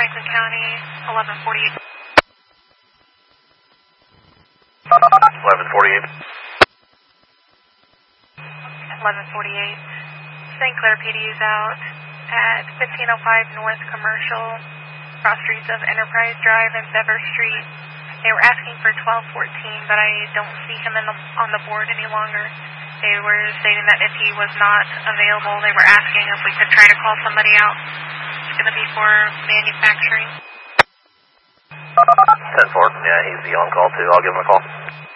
Franklin County, 1148. 1148. 1148. St. Clair PD is out at 1505 North Commercial, cross streets of Enterprise Drive and Bever Street. They were asking for 1214, but I don't see him on the board any longer. They were stating that if he was not available, they were asking if we could try to call somebody out. It's going to be for manufacturing. 10-4, yeah, he's the on-call too. I'll give him a call.